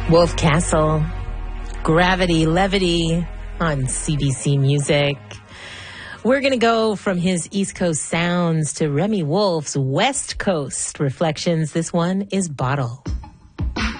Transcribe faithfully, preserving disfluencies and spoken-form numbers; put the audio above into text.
Wolf Castle, Gravity, Levity on C B C Music. We're going to go from his East Coast sounds to Remy Wolf's West Coast reflections. This one is Bottle.